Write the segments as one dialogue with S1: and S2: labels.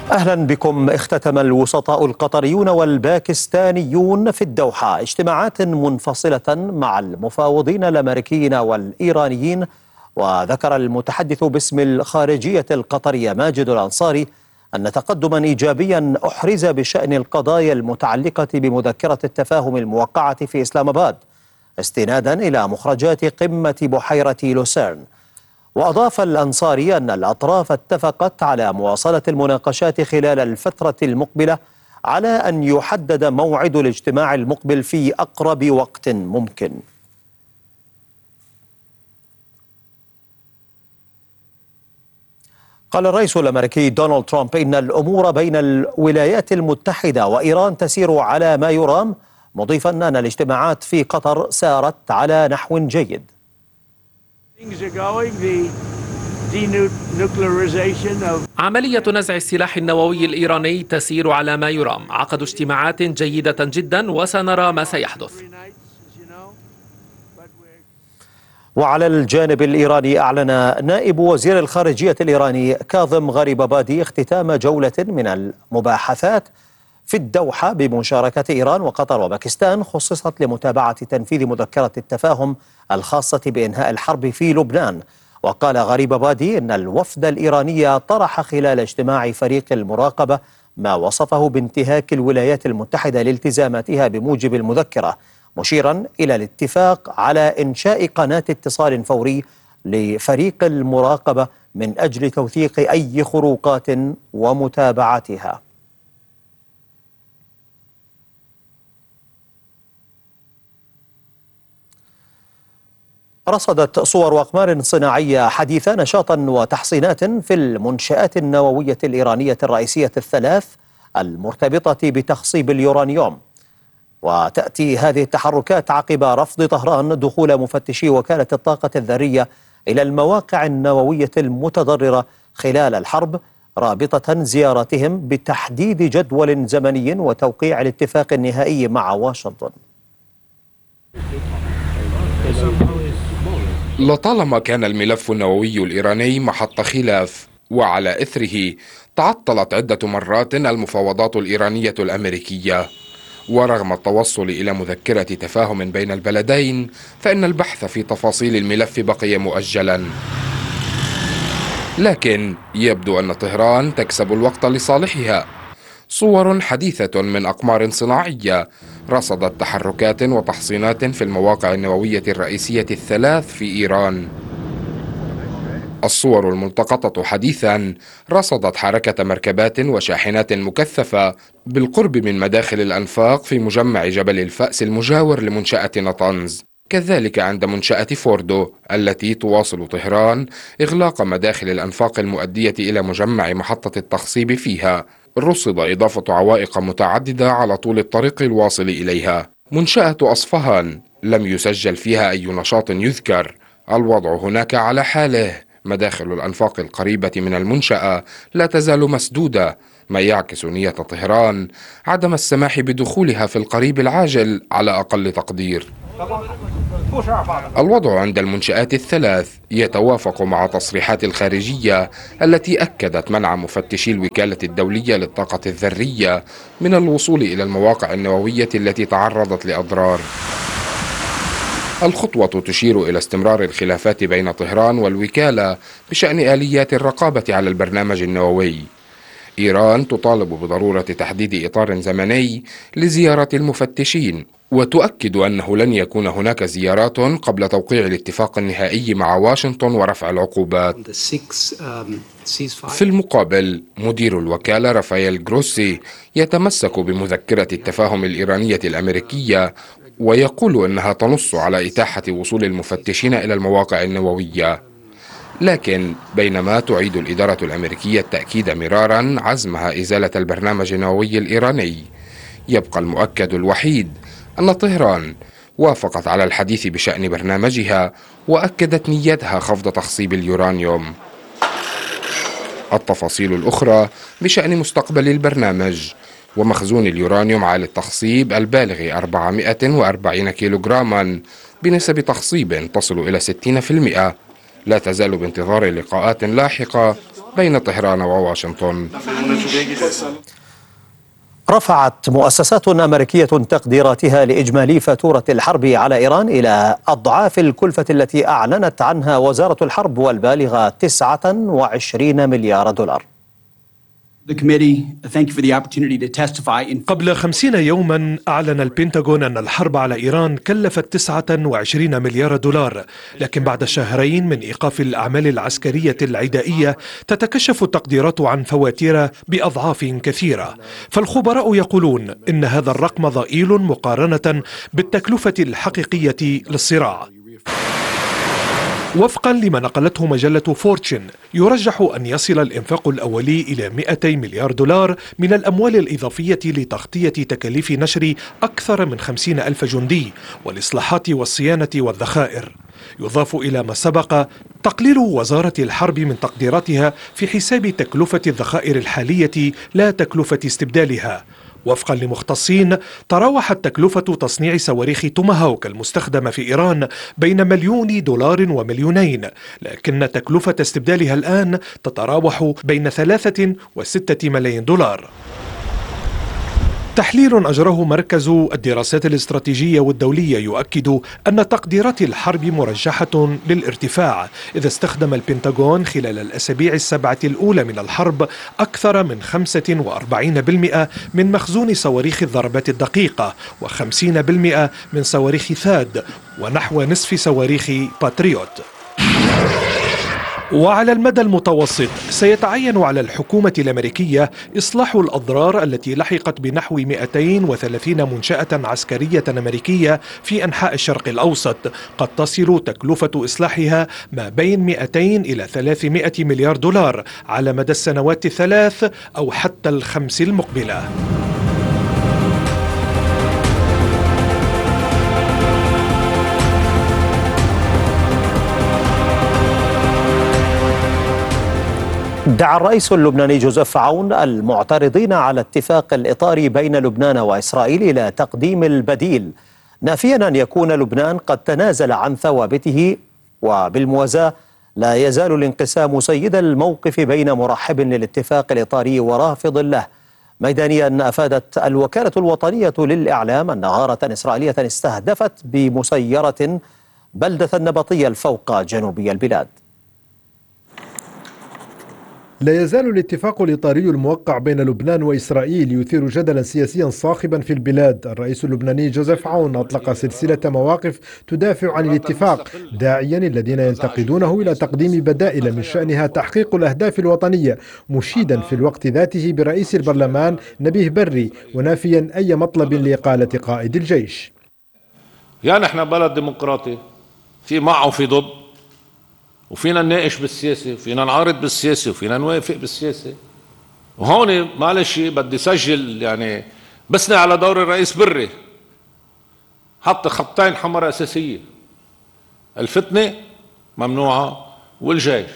S1: أهلا بكم. اختتم الوسطاء القطريون والباكستانيون في الدوحة اجتماعات منفصلة مع المفاوضين الأمريكيين والإيرانيين. وذكر المتحدث باسم الخارجية القطرية ماجد الأنصاري أن تقدما إيجابيا أحرز بشأن القضايا المتعلقة بمذكرة التفاهم الموقعة في إسلام آباد استنادا إلى مخرجات قمة بحيرة لوسيرن. وأضاف الأنصاري أن الأطراف اتفقت على مواصلة المناقشات خلال الفترة المقبلة على أن يحدد موعد الاجتماع المقبل في أقرب وقت ممكن. قال الرئيس الأمريكي دونالد ترامب إن الأمور بين الولايات المتحدة وإيران تسير على ما يرام، مضيفا أن الاجتماعات في قطر سارت على نحو جيد.
S2: عملية نزع السلاح النووي الإيراني تسير على ما يرام، عقدوا اجتماعات جيدة جدا وسنرى ما سيحدث.
S1: وعلى الجانب الإيراني أعلن نائب وزير الخارجية الإيراني كاظم غريبابادي اختتام جولة من المباحثات في الدوحة بمشاركة إيران وقطر وباكستان خصصت لمتابعة تنفيذ مذكرة التفاهم الخاصة بإنهاء الحرب في لبنان. وقال غريبابادي إن الوفد الإيراني طرح خلال اجتماع فريق المراقبة ما وصفه بانتهاك الولايات المتحدة لالتزاماتها بموجب المذكرة، مشيرا إلى الاتفاق على إنشاء قناة اتصال فوري لفريق المراقبة من أجل توثيق أي خروقات ومتابعتها. رصدت صور وأقمار صناعية حديثة نشاطا وتحصينات في المنشآت النووية الإيرانية الرئيسية الثلاث المرتبطة بتخصيب اليورانيوم. وتأتي هذه التحركات عقب رفض طهران دخول مفتشي وكالة الطاقة الذرية إلى المواقع النووية المتضررة خلال الحرب، رابطة زيارتهم بتحديد جدول زمني وتوقيع الاتفاق النهائي مع واشنطن.
S3: لطالما كان الملف النووي الإيراني محط خلاف، وعلى إثره تعطلت عدة مرات المفاوضات الإيرانية الأمريكية. ورغم التوصل إلى مذكرة تفاهم بين البلدين، فإن البحث في تفاصيل الملف بقي مؤجلا. لكن يبدو أن طهران تكسب الوقت لصالحها. صور حديثة من أقمار صناعية رصدت تحركات وتحصينات في المواقع النووية الرئيسية الثلاث في إيران. الصور الملتقطة حديثا رصدت حركة مركبات وشاحنات مكثفة بالقرب من مداخل الأنفاق في مجمع جبل الفأس المجاور لمنشأة نطنز، كذلك عند منشأة فوردو التي تواصل طهران إغلاق مداخل الأنفاق المؤدية إلى مجمع محطة التخصيب فيها. رصد إضافة عوائق متعددة على طول الطريق الواصل إليها. منشأة أصفهان لم يسجل فيها أي نشاط يذكر، الوضع هناك على حاله. مداخل الأنفاق القريبة من المنشأة لا تزال مسدودة، ما يعكس نية طهران عدم السماح بدخولها في القريب العاجل على أقل تقدير. الوضع عند المنشآت الثلاث يتوافق مع تصريحات الخارجية التي أكدت منع مفتشي الوكالة الدولية للطاقة الذرية من الوصول إلى المواقع النووية التي تعرضت لأضرار. الخطوة تشير إلى استمرار الخلافات بين طهران والوكالة بشأن آليات الرقابة على البرنامج النووي. إيران تطالب بضرورة تحديد إطار زمني لزيارة المفتشين، وتؤكد أنه لن يكون هناك زيارات قبل توقيع الاتفاق النهائي مع واشنطن ورفع العقوبات. في المقابل، مدير الوكالة رافائيل جروسي يتمسك بمذكرة التفاهم الإيرانية الأمريكية، ويقول أنها تنص على إتاحة وصول المفتشين إلى المواقع النووية. لكن بينما تعيد الإدارة الأمريكية التأكيد مرارا عزمها إزالة البرنامج النووي الإيراني، يبقى المؤكد الوحيد أن طهران وافقت على الحديث بشأن برنامجها وأكدت نيتها خفض تخصيب اليورانيوم. التفاصيل الأخرى بشأن مستقبل البرنامج ومخزون اليورانيوم عالي التخصيب البالغ 440 كيلوغراما بنسب تخصيب تصل إلى 60%، لا تزال بانتظار لقاءات لاحقة بين طهران وواشنطن.
S1: رفعت مؤسسات أمريكية تقديراتها لإجمالي فاتورة الحرب على إيران إلى أضعاف الكلفة التي أعلنت عنها وزارة الحرب، والبالغة 29 مليار دولار.
S4: قبل 50 يوما أعلن البنتاغون أن الحرب على إيران كلفت 29 مليار دولار، لكن بعد شهرين من إيقاف الأعمال العسكرية العدائية تتكشف التقديرات عن فواتير بأضعاف كثيرة. فالخبراء يقولون إن هذا الرقم ضئيل مقارنة بالتكلفة الحقيقية للصراع. وفقا لما نقلته مجلة فورتشن، يرجح أن يصل الإنفاق الأولي إلى 200 مليار دولار من الأموال الإضافية لتغطية تكاليف نشر أكثر من 50 ألف جندي والإصلاحات والصيانة والذخائر. يضاف إلى ما سبق تقليل وزارة الحرب من تقديراتها في حساب تكلفة الذخائر الحالية لا تكلفة استبدالها. وفقا لمختصين، تراوحت تكلفة تصنيع صواريخ توماهوك المستخدمة في إيران بين $1,000,000 و2,000,000، لكن تكلفة استبدالها الآن تتراوح بين 3 و6 ملايين دولار. تحليل أجراه مركز الدراسات الاستراتيجية والدولية يؤكد أن تقديرات الحرب مرجحة للارتفاع، إذا استخدم البنتاغون خلال الأسابيع السبعة الأولى من الحرب أكثر من 45% من مخزون صواريخ الضربات الدقيقة، و50% من صواريخ ثاد، ونحو نصف صواريخ باتريوت. وعلى المدى المتوسط سيتعين على الحكومة الأمريكية إصلاح الأضرار التي لحقت بنحو 230 منشأة عسكرية أمريكية في أنحاء الشرق الأوسط، قد تصل تكلفة إصلاحها ما بين 200 إلى 300 مليار دولار على مدى السنوات الثلاث أو حتى الخمس المقبلة.
S1: دعا الرئيس اللبناني جوزيف عون المعترضين على اتفاق الإطار بين لبنان وإسرائيل إلى تقديم البديل، نافيا أن يكون لبنان قد تنازل عن ثوابته، وبالموازاة لا يزال الانقسام سيد الموقف بين مرحب للاتفاق الإطاري ورافض له. ميدانيا أفادت الوكالة الوطنية للإعلام أن غارة إسرائيلية استهدفت بمسيرة بلدة النبطية الفوق جنوبي البلاد.
S5: لا يزال الاتفاق الإطاري الموقع بين لبنان وإسرائيل يثير جدلا سياسيا صاخبا في البلاد. الرئيس اللبناني جوزيف عون أطلق سلسلة مواقف تدافع عن الاتفاق، داعيا الذين ينتقدونه إلى تقديم بدائل من شأنها تحقيق الأهداف الوطنية، مشيدا في الوقت ذاته برئيس البرلمان نبيه بري، ونافيا أي مطلب لإقالة قائد الجيش.
S6: يعني احنا بلد ديمقراطي، في مع وفي ضد، وفينا نناقش بالسياسة، وفينا نعارض بالسياسة، وفينا نوافق بالسياسة. وهون معلش بدي سجل يعني بثني على دور الرئيس بري، حط خطين حمر أساسية: الفتنة ممنوعة والجيش.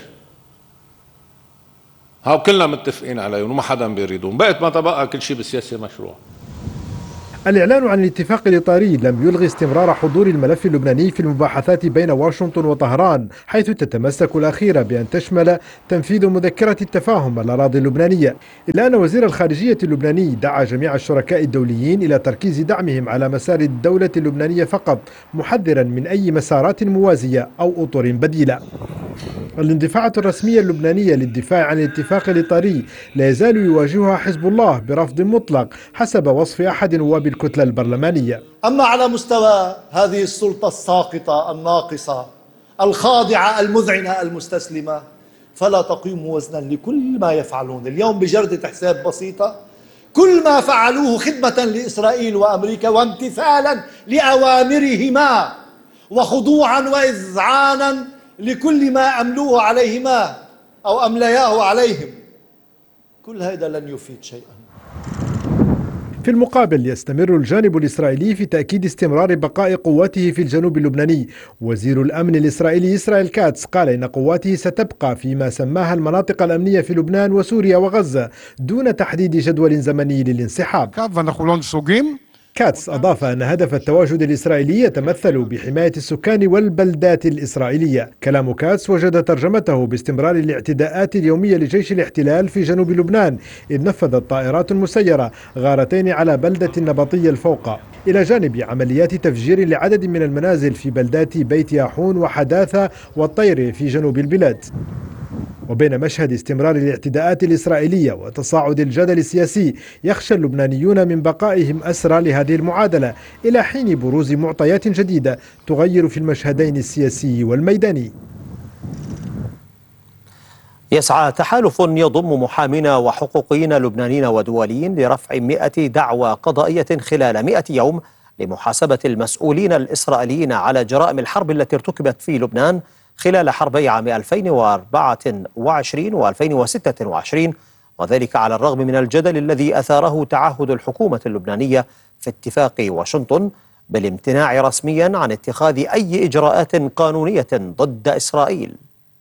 S6: هاو كلنا متفقين عليهم وما حدا بيريدون، بقت ما تبقى كل شيء بالسياسة مشروع.
S5: الإعلان عن الاتفاق الإطاري لم يلغي استمرار حضور الملف اللبناني في المباحثات بين واشنطن وطهران، حيث تتمسك الأخيرة بأن تشمل تنفيذ مذكرة التفاهم الأراضي اللبنانية، إلا أن وزير الخارجية اللبناني دعا جميع الشركاء الدوليين إلى تركيز دعمهم على مسار الدولة اللبنانية فقط، محذرا من أي مسارات موازية أو أطر بديلة. الاندفاعات الرسمية اللبنانية للدفاع عن الاتفاق الإطاري لا يزال يواجهها حزب الله برفض مطلق حسب وصف أحد نواب الكتلة البرلمانية.
S7: أما على مستوى هذه السلطة الساقطة الناقصة الخاضعة المذعنة المستسلمة، فلا تقيم وزنا لكل ما يفعلون اليوم بجردة حساب بسيطة. كل ما فعلوه خدمة لإسرائيل وأمريكا وامتثالا لأوامرهما وخضوعا وإذعانا لكل ما أملوه عليهما أو أملياه عليهم، كل هذا لن يفيد شيئا.
S5: في المقابل يستمر الجانب الإسرائيلي في تأكيد استمرار بقاء قواته في الجنوب اللبناني. وزير الأمن الإسرائيلي إسرائيل كاتس قال إن قواته ستبقى فيما سماها المناطق الأمنية في لبنان وسوريا وغزة دون تحديد جدول زمني للانسحاب. كاتس أضاف أن هدف التواجد الإسرائيلي يتمثل بحماية السكان والبلدات الإسرائيلية. كلام كاتس وجد ترجمته باستمرار الاعتداءات اليومية لجيش الاحتلال في جنوب لبنان، إذ نفذت طائرات مسيرة غارتين على بلدة النبطية الفوقة، إلى جانب عمليات تفجير لعدد من المنازل في بلدات بيت ياحون وحداثة والطير في جنوب البلاد. وبين مشهد استمرار الاعتداءات الإسرائيلية وتصاعد الجدل السياسي، يخشى اللبنانيون من بقائهم أسرى لهذه المعادلة إلى حين بروز معطيات جديدة تغير في المشهدين السياسي والميداني.
S1: يسعى تحالف يضم محامين وحقوقيين لبنانيين ودوليين لرفع 100 دعوى قضائية خلال 100 يوم لمحاسبة المسؤولين الإسرائيليين على جرائم الحرب التي ارتكبت في لبنان خلال حربي عام 2024 و2026، وذلك على الرغم من الجدل الذي أثاره تعهد الحكومة اللبنانية في اتفاق واشنطن بالامتناع رسميا عن اتخاذ أي إجراءات قانونية ضد إسرائيل.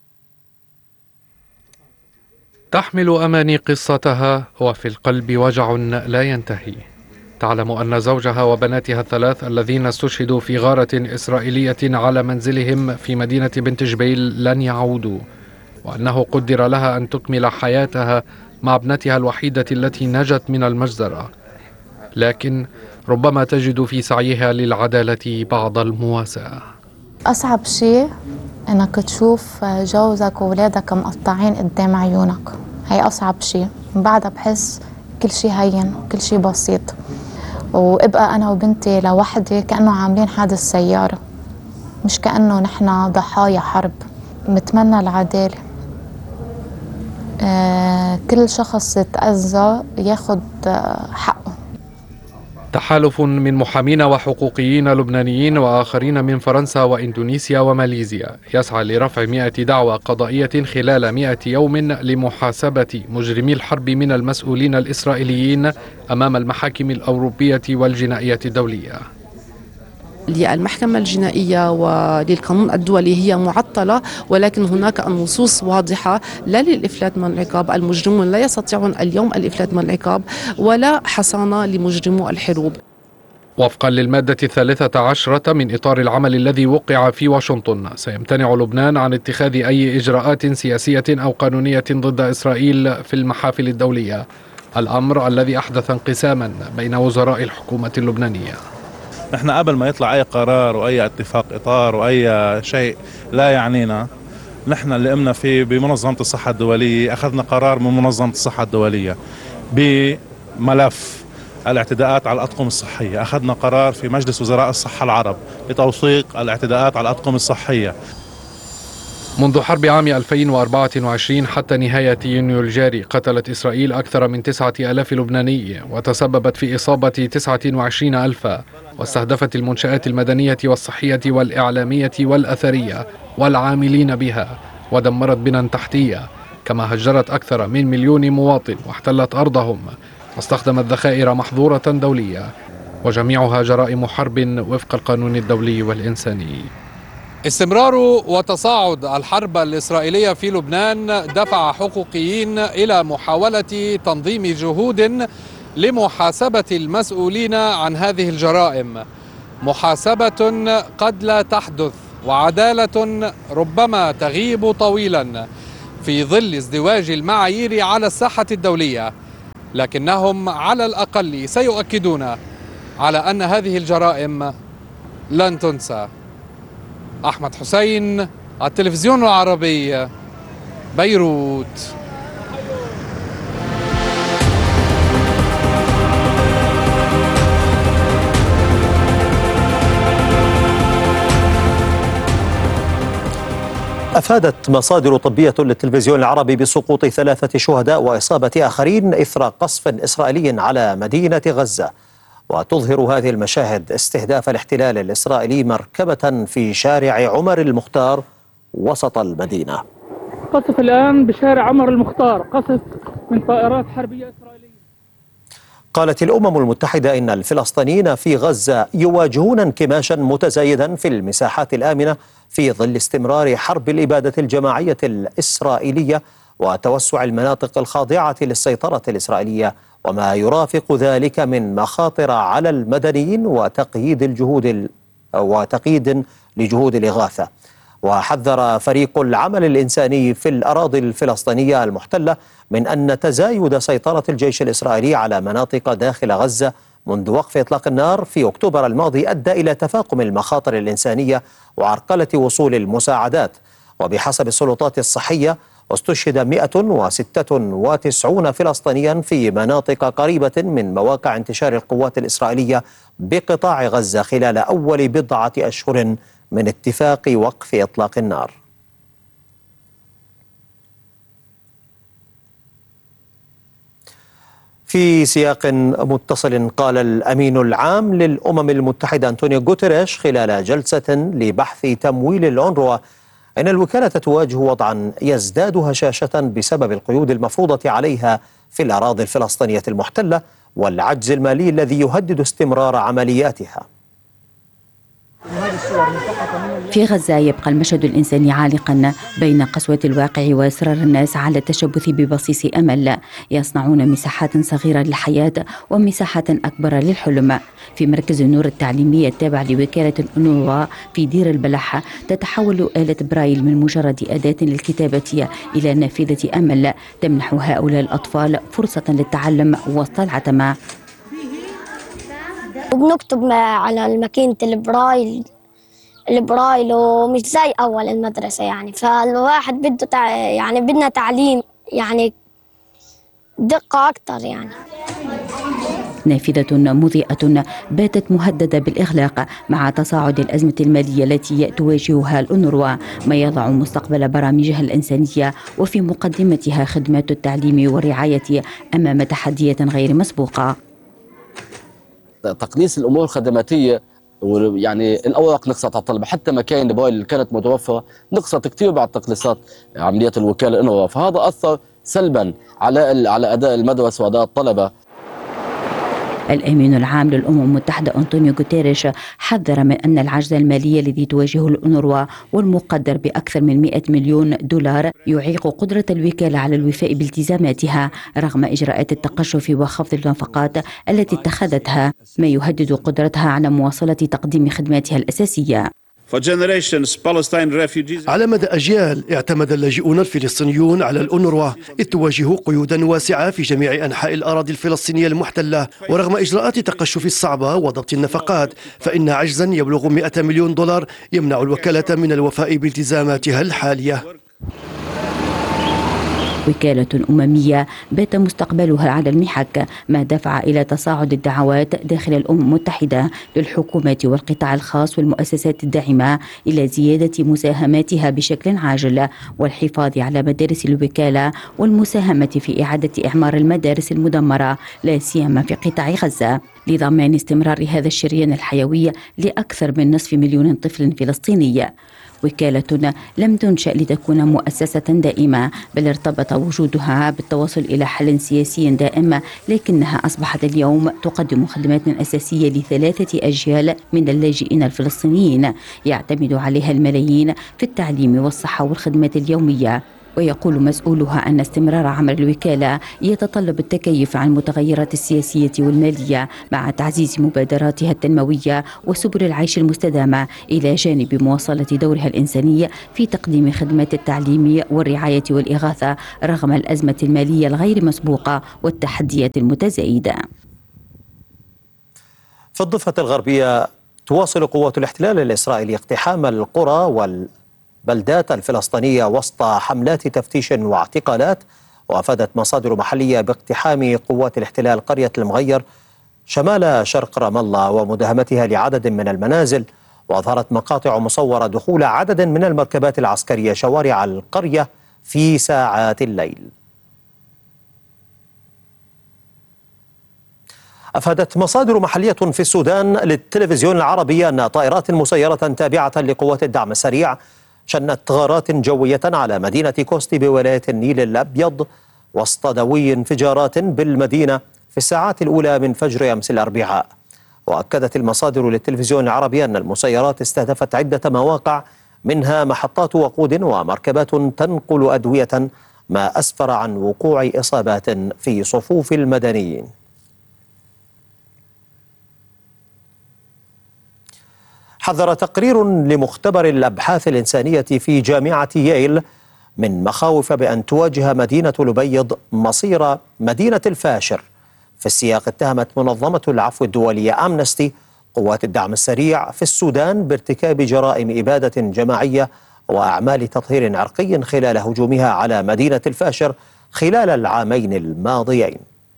S8: تحمل أماني قصتها وفي القلب وجع لا ينتهي. تعلم أن زوجها وبناتها الثلاث الذين استشهدوا في غارة إسرائيلية على منزلهم في مدينة بنت جبيل لن يعودوا، وأنه قدر لها أن تكمل حياتها مع ابنتها الوحيدة التي نجت من المجزرة، لكن ربما تجد في سعيها للعدالة بعض المواساة.
S9: أصعب شيء أنك تشوف جوزك وولادك مقطعين قدام عيونك، هي أصعب شيء. من بعدها بحس كل شيء هين وكل شيء بسيط، وابقى أنا وبنتي لوحدي كأنه عاملين حادث سيارة، مش كأنه نحن ضحايا حرب. متمنى العدالة، كل شخص تأذى ياخد حقه.
S8: تحالف من محامين وحقوقيين لبنانيين وآخرين من فرنسا وإندونيسيا وماليزيا يسعى لرفع 100 دعوى قضائية خلال 100 يوم لمحاسبة مجرمي الحرب من المسؤولين الإسرائيليين أمام المحاكم الأوروبية والجنائية الدولية.
S10: المحكمة الجنائية وللقانون الدولي هي معطلة، ولكن هناك النصوص واضحة لا للإفلات من العقاب. المجرمون لا يستطيعون اليوم الإفلات من العقاب ولا حصانة لمجرمو الحروب.
S8: وفقا للمادة 13 من إطار العمل الذي وقع في واشنطن، سيمتنع لبنان عن اتخاذ أي إجراءات سياسية أو قانونية ضد إسرائيل في المحافل الدولية، الأمر الذي أحدث انقساما بين وزراء الحكومة اللبنانية.
S11: نحن قبل ما يطلع أي قرار وأي اتفاق إطار وأي شيء لا يعنينا، نحن اللي قمنا فيه بمنظمة الصحة الدولية، أخذنا قرار من منظمة الصحة الدولية بملف الاعتداءات على الأطقم الصحية، أخذنا قرار في مجلس وزراء الصحة العرب لتوثيق الاعتداءات على الأطقم الصحية.
S8: منذ حرب عام 2024 حتى نهاية يونيو الجاري قتلت إسرائيل أكثر من 9000 لبناني وتسببت في إصابة 29,000، واستهدفت المنشآت المدنية والصحية والإعلامية والأثرية والعاملين بها، ودمرت بنى تحتية، كما هجرت أكثر من 1,000,000 مواطن واحتلت أرضهم، واستخدمت ذخائر محظورة دولية، وجميعها جرائم حرب وفق القانون الدولي والإنساني. استمرار وتصاعد الحرب الإسرائيلية في لبنان دفع حقوقيين إلى محاولة تنظيم جهود لمحاسبة المسؤولين عن هذه الجرائم، محاسبة قد لا تحدث وعدالة ربما تغيب طويلا في ظل ازدواج المعايير على الساحة الدولية، لكنهم على الأقل سيؤكدون على أن هذه الجرائم لن تنسى. أحمد حسين، التلفزيون العربي، بيروت.
S1: أفادت مصادر طبية للتلفزيون العربي بسقوط 3 شهداء وإصابة آخرين إثر قصف إسرائيلي على مدينة غزة. وتظهر هذه المشاهد استهداف الاحتلال الإسرائيلي مركبة في شارع عمر المختار وسط المدينة.
S12: قصف الآن بشارع عمر المختار، قصف من طائرات حربية إسرائيلية.
S1: قالت الأمم المتحدة إن الفلسطينيين في غزة يواجهون انكماشا متزايدا في المساحات الآمنة في ظل استمرار حرب الإبادة الجماعية الإسرائيلية وتوسع المناطق الخاضعة للسيطرة الإسرائيلية، وما يرافق ذلك من مخاطر على المدنيين وتقييد لجهود الإغاثة. وحذر فريق العمل الإنساني في الأراضي الفلسطينية المحتلة من أن تزايد سيطرة الجيش الإسرائيلي على مناطق داخل غزة منذ وقف إطلاق النار في أكتوبر الماضي أدى إلى تفاقم المخاطر الإنسانية وعرقلة وصول المساعدات. وبحسب السلطات الصحية استشهد 196 فلسطينيا في مناطق قريبة من مواقع انتشار القوات الإسرائيلية بقطاع غزة خلال أول بضعة أشهر من اتفاق وقف إطلاق النار. في سياق متصل، قال الأمين العام للأمم المتحدة أنطونيو غوتيريش خلال جلسة لبحث تمويل الأونروا إن الوكالة تواجه وضعا يزداد هشاشة بسبب القيود المفروضة عليها في الأراضي الفلسطينية المحتلة والعجز المالي الذي يهدد استمرار عملياتها.
S13: في غزة يبقى المشهد الإنساني عالقا بين قسوة الواقع وإصرار الناس على التشبث ببصيص أمل. يصنعون مساحات صغيرة للحياة ومساحات أكبر للحلم. في مركز النور التعليمي التابع لوكالة الأونروا في دير البلح تتحول آلة برايل من مجرد أداة للكتابة إلى نافذة أمل تمنح هؤلاء الأطفال فرصة للتعلم وسط العتمة.
S14: وبنكتب على الماكينة البرايل ومش زي أول المدرسة يعني، فالواحد بده يعني بدنا تعليم يعني دقة أكتر يعني.
S13: نافذة مضيئة باتت مهددة بالإغلاق مع تصاعد الأزمة المالية التي تواجهها الأونروا، ما يضع مستقبل برامجها الإنسانية وفي مقدمتها خدمات التعليم والرعاية أمام تحديات غير مسبوقة.
S15: تقليص الامور الخدماتيه، يعني الاوراق نقصت على الطلبه، حتى مكاين الموبايل اللي كانت متوفره نقصت كثير بعد تقليصات عمليات الوكاله انورا، فهذا اثر سلبا على اداء المدرسه واداء الطلبه.
S13: الأمين العام للأمم المتحدة أنطونيو غوتيريش حذر من أن العجز المالي الذي تواجهه الأونروا والمقدر بأكثر من 100 مليون دولار يعيق قدرة الوكالة على الوفاء بالتزاماتها رغم إجراءات التقشف وخفض النفقات التي اتخذتها، ما يهدد قدرتها على مواصلة تقديم خدماتها الأساسية.
S16: على مدى أجيال اعتمد اللاجئون الفلسطينيون على الأونروا إذ تواجه قيودا واسعة في جميع أنحاء الأراضي الفلسطينية المحتلة، ورغم إجراءات التقشف الصعبة وضبط النفقات فإن عجزا يبلغ 100 مليون دولار يمنع الوكالة من الوفاء بالتزاماتها الحالية.
S13: وكالة أممية بات مستقبلها على المحك، ما دفع إلى تصاعد الدعوات داخل الأمم المتحدة للحكومات والقطاع الخاص والمؤسسات الداعمة إلى زيادة مساهماتها بشكل عاجل والحفاظ على مدارس الوكالة والمساهمة في إعادة إعمار المدارس المدمرة لا سيما في قطاع غزة لضمان استمرار هذا الشريان الحيوي لأكثر من نصف مليون طفل فلسطيني. وكالة لم تنشأ لتكون مؤسسة دائمة، بل ارتبط وجودها بالتوصل إلى حل سياسي دائم، لكنها أصبحت اليوم تقدم خدمات أساسية ل3 أجيال من اللاجئين الفلسطينيين يعتمد عليها الملايين في التعليم والصحة والخدمات اليومية. ويقول مسؤولها أن استمرار عمل الوكالة يتطلب التكيف عن المتغيرات السياسية والمالية مع تعزيز مبادراتها التنموية وسبل العيش المستدامة إلى جانب مواصلة دورها الإنساني في تقديم خدمات التعليم والرعاية والإغاثة رغم الأزمة المالية الغير مسبوقة والتحديات المتزايدة.
S1: في الضفة الغربية تواصل قوات الاحتلال الإسرائيلي اقتحام القرى والبلدات الفلسطينية وسط حملات تفتيش واعتقالات. وأفادت مصادر محلية باقتحام قوات الاحتلال قرية المغير شمال شرق رام الله ومداهمتها لعدد من المنازل. وأظهرت مقاطع مصورة دخول عدد من المركبات العسكرية شوارع القرية في ساعات الليل. أفادت مصادر محلية في السودان للتلفزيون العربي أن طائرات مسيرة تابعة لقوات الدعم السريع شنت غارات جوية على مدينة كوستي بولاية النيل الأبيض وسط دوي انفجارات بالمدينة في الساعات الأولى من فجر أمس الأربعاء. وأكدت المصادر للتلفزيون العربي أن المسيرات استهدفت عدة مواقع منها محطات وقود ومركبات تنقل أدوية ما أسفر عن وقوع إصابات في صفوف المدنيين. حذر تقرير لمختبر الأبحاث الإنسانية في جامعة ييل من مخاوف بأن تواجه مدينة الأبيض مصير مدينة الفاشر. في السياق اتهمت منظمة العفو الدولية أمنستي قوات الدعم السريع في السودان بارتكاب جرائم إبادة جماعية وأعمال تطهير عرقي خلال هجومها على مدينة الفاشر خلال العامين الماضيين.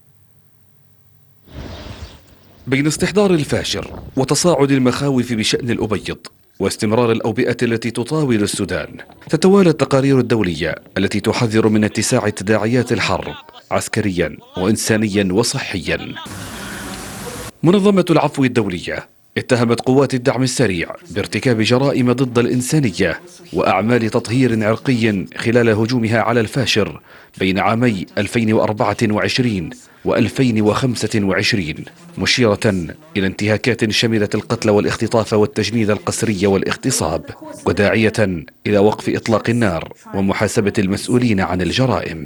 S17: بين استحضار الفاشر وتصاعد المخاوف بشأن الأبيض واستمرار الأوبئة التي تطاول السودان، تتوالى التقارير الدولية التي تحذر من اتساع تداعيات الحرب عسكريا وإنسانيا وصحيا. منظمة العفو الدولية اتهمت قوات الدعم السريع بارتكاب جرائم ضد الإنسانية وأعمال تطهير عرقي خلال هجومها على الفاشر بين عامي 2024 و2025، مشيرة إلى انتهاكات شملت القتل والاختطاف والتجنيد القسري والاغتصاب، وداعية إلى وقف إطلاق النار ومحاسبة المسؤولين عن الجرائم.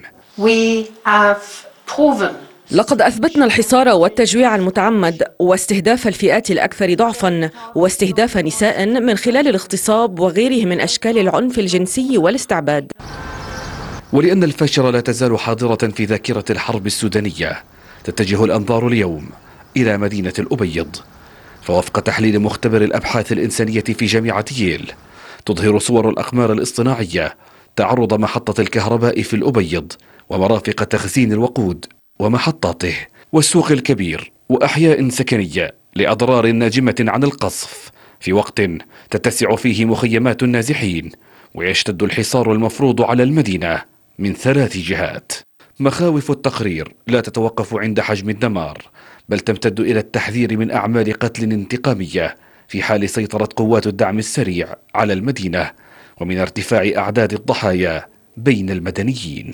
S18: لقد أثبتنا الحصار والتجويع المتعمد واستهداف الفئات الأكثر ضعفا واستهداف نساء من خلال الاغتصاب وغيره من أشكال العنف الجنسي والاستعباد.
S17: ولأن الفاشر لا تزال حاضرة في ذاكرة الحرب السودانية، تتجه الأنظار اليوم إلى مدينة الأبيض. فوفق تحليل مختبر الأبحاث الإنسانية في جامعة ييل، تظهر صور الأقمار الاصطناعية تعرض محطة الكهرباء في الأبيض ومرافق تخزين الوقود ومحطاته والسوق الكبير وأحياء سكنية لأضرار ناجمة عن القصف، في وقت تتسع فيه مخيمات النازحين ويشتد الحصار المفروض على المدينة من 3 جهات. مخاوف التقرير لا تتوقف عند حجم الدمار، بل تمتد إلى التحذير من أعمال قتل انتقامية في حال سيطرة قوات الدعم السريع على المدينة، ومن ارتفاع أعداد الضحايا بين المدنيين.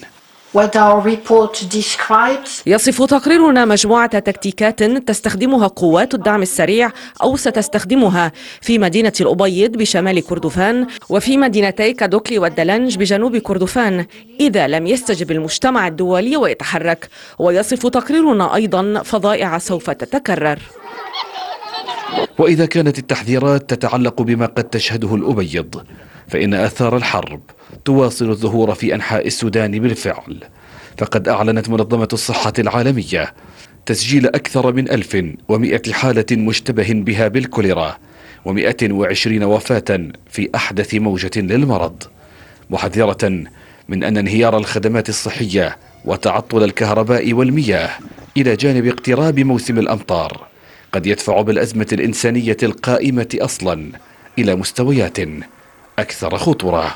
S18: يصف تقريرنا مجموعة تكتيكات تستخدمها قوات الدعم السريع أو ستستخدمها في مدينة الأبيض بشمال كردفان وفي مدينتي كادوكلي والدلنج بجنوب كردفان إذا لم يستجب المجتمع الدولي ويتحرك. ويصف تقريرنا أيضا فظائع سوف تتكرر.
S17: وإذا كانت التحذيرات تتعلق بما قد تشهده الأبيض، فإن آثار الحرب تواصل الظهور في أنحاء السودان بالفعل. فقد أعلنت منظمة الصحة العالمية تسجيل أكثر من 1100 حالة مشتبه بها بالكوليرا و120 وفاة في أحدث موجة للمرض، محذرة من أن انهيار الخدمات الصحية وتعطل الكهرباء والمياه إلى جانب اقتراب موسم الأمطار قد يدفع بالأزمة الإنسانية القائمة أصلا إلى مستويات أكثر خطورة.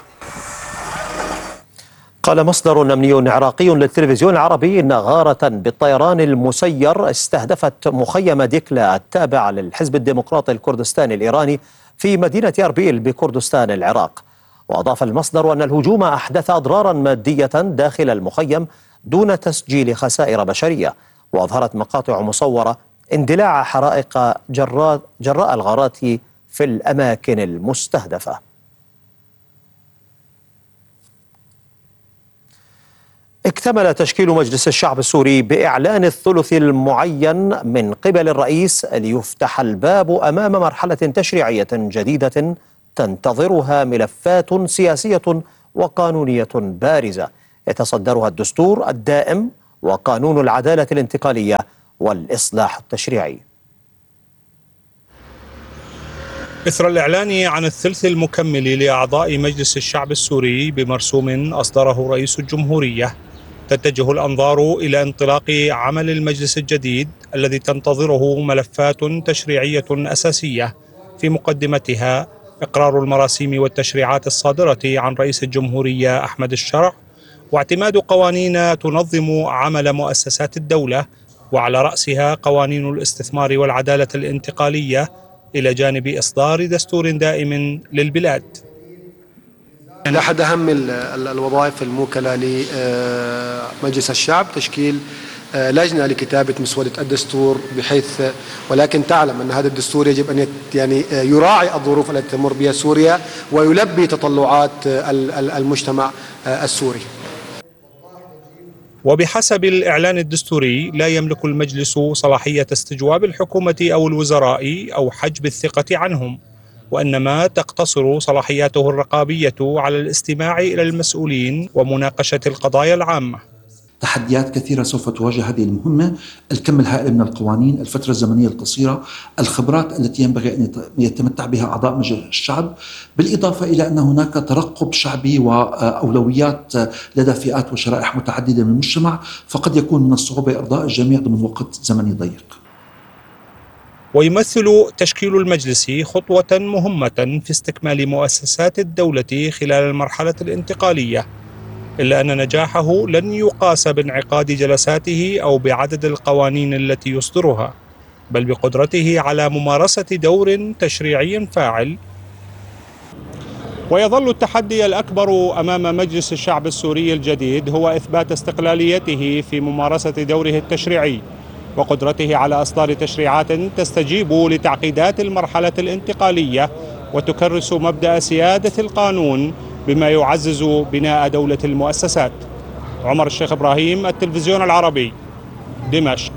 S1: قال مصدر أمني عراقي للتلفزيون العربي إن غارة بالطيران المسير استهدفت مخيم ديكلا التابع للحزب الديمقراطي الكردستاني الإيراني في مدينة أربيل بكردستان العراق. وأضاف المصدر أن الهجوم أحدث أضرارا مادية داخل المخيم دون تسجيل خسائر بشرية. وأظهرت مقاطع مصورة اندلاع حرائق جراء الغارات في الأماكن المستهدفة. اكتمل تشكيل مجلس الشعب السوري بإعلان الثلث المعين من قبل الرئيس ليفتح الباب أمام مرحلة تشريعية جديدة تنتظرها ملفات سياسية وقانونية بارزة يتصدرها الدستور الدائم وقانون العدالة الانتقالية والإصلاح التشريعي.
S19: إثر الإعلان عن الثلث المكمل لأعضاء مجلس الشعب السوري بمرسوم أصدره رئيس الجمهورية، تتجه الأنظار إلى انطلاق عمل المجلس الجديد الذي تنتظره ملفات تشريعية أساسية، في مقدمتها إقرار المراسيم والتشريعات الصادرة عن رئيس الجمهورية أحمد الشرع، واعتماد قوانين تنظم عمل مؤسسات الدولة، وعلى رأسها قوانين الاستثمار والعدالة الانتقالية، إلى جانب إصدار دستور دائم للبلاد.
S20: أحد أهم الوظائف الموكلة لمجلس الشعب تشكيل لجنة لكتابة مسودة الدستور، بحيث ولكن تعلم أن هذا الدستور يجب أن يراعي الظروف التي تمر بها سوريا ويلبي تطلعات المجتمع السوري.
S19: وبحسب الإعلان الدستوري لا يملك المجلس صلاحية استجواب الحكومة أو الوزراء أو حجب الثقة عنهم، وإنما تقتصر صلاحياته الرقابية على الاستماع إلى المسؤولين ومناقشة القضايا العامة.
S21: تحديات كثيرة سوف تواجه هذه المهمة، الكم الهائل من القوانين، الفترة الزمنية القصيرة، الخبرات التي ينبغي أن يتمتع بها أعضاء مجلس الشعب، بالإضافة إلى أن هناك ترقب شعبي وأولويات لدى فئات وشرائح متعددة من المجتمع، فقد يكون من الصعوبة إرضاء الجميع ضمن وقت زمني ضيق.
S19: ويمثل تشكيل المجلس خطوة مهمة في استكمال مؤسسات الدولة خلال المرحلة الانتقالية، إلا أن نجاحه لن يقاس بانعقاد جلساته أو بعدد القوانين التي يصدرها، بل بقدرته على ممارسة دور تشريعي فاعل. ويظل التحدي الأكبر أمام مجلس الشعب السوري الجديد هو إثبات استقلاليته في ممارسة دوره التشريعي وقدرته على إصدار تشريعات تستجيب لتعقيدات المرحلة الانتقالية وتكرس مبدأ سيادة القانون بما يعزز بناء دولة المؤسسات. عمر الشيخ إبراهيم، التلفزيون العربي، دمشق.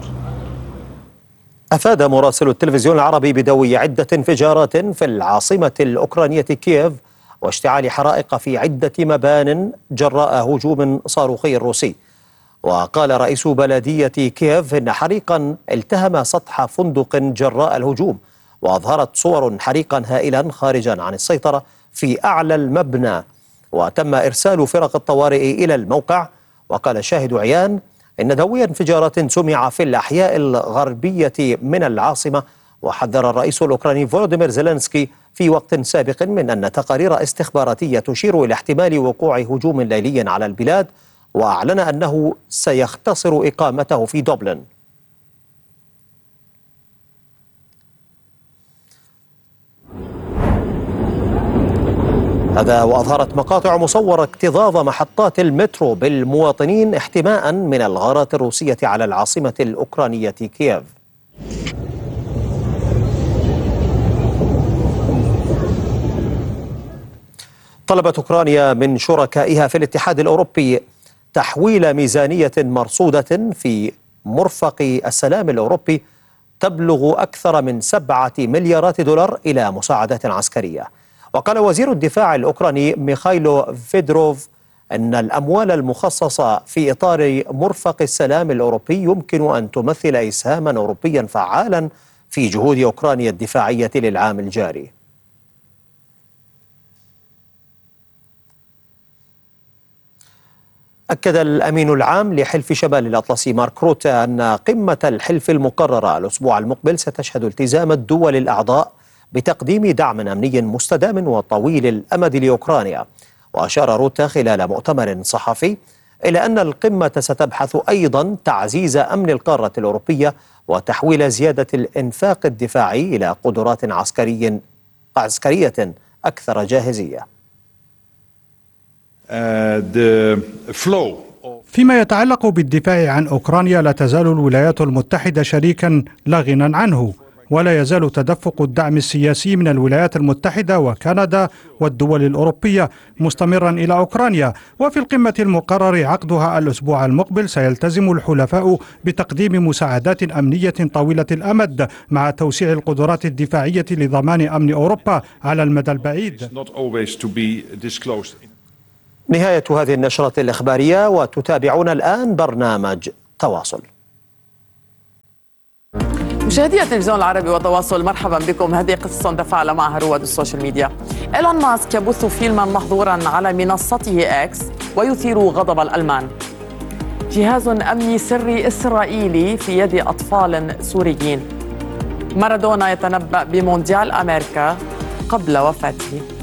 S1: أفاد مراسل التلفزيون العربي بدوي عدة انفجارات في العاصمة الأوكرانية كييف واشتعال حرائق في عدة مبان جراء هجوم صاروخي روسي. وقال رئيس بلدية كييف إن حريقا التهم سطح فندق جراء الهجوم، وأظهرت صور حريقا هائلا خارجا عن السيطرة في أعلى المبنى، وتم إرسال فرق الطوارئ إلى الموقع. وقال شاهد عيان إن دوي انفجارات سمع في الأحياء الغربية من العاصمة. وحذر الرئيس الأوكراني فولوديمير زيلينسكي في وقت سابق من أن تقارير استخباراتية تشير إلى احتمال وقوع هجوم ليلي على البلاد، وأعلن أنه سيختصر إقامته في دوبلن. هذا وأظهرت مقاطع مصورة اكتظاظ محطات المترو بالمواطنين احتماء من الغارات الروسية على العاصمة الأوكرانية كييف. طلبت أوكرانيا من شركائها في الاتحاد الأوروبي تحويل ميزانية مرصودة في مرفق السلام الأوروبي تبلغ أكثر من 7 مليارات دولار إلى مساعدات عسكرية. وقال وزير الدفاع الأوكراني ميخايلو فيدروف أن الأموال المخصصة في إطار مرفق السلام الأوروبي يمكن أن تمثل إسهاما أوروبيا فعالا في جهود أوكرانيا الدفاعية للعام الجاري. أكد الأمين العام لحلف شمال الأطلسي مارك روتي أن قمة الحلف المقررة الأسبوع المقبل ستشهد التزام الدول الأعضاء بتقديم دعم أمني مستدام وطويل الأمد لأوكرانيا. وأشار روتا خلال مؤتمر صحفي إلى أن القمة ستبحث أيضا تعزيز أمن القارة الأوروبية وتحويل زيادة الإنفاق الدفاعي إلى قدرات عسكرية أكثر جاهزية.
S22: فيما يتعلق بالدفاع عن أوكرانيا، لا تزال الولايات المتحدة شريكا لا غنى عنه، ولا يزال تدفق الدعم السياسي من الولايات المتحدة وكندا والدول الأوروبية مستمرا إلى أوكرانيا. وفي القمة المقرر عقدها الأسبوع المقبل سيلتزم الحلفاء بتقديم مساعدات أمنية طويلة الأمد مع توسيع القدرات الدفاعية لضمان أمن أوروبا على المدى البعيد.
S1: نهاية هذه النشرة الإخبارية، وتتابعون الآن برنامج تواصل.
S23: مشاهدي التلفزيون العربي والتواصل، مرحبا بكم. هذه قصص تفاعل معها رواد السوشيال ميديا. إيلون ماسك يبث فيلما محظورا على منصته إكس ويثير غضب الألمان. جهاز أمني سري إسرائيلي في يد أطفال سوريين. مارادونا يتنبأ بمونديال أمريكا قبل وفاته.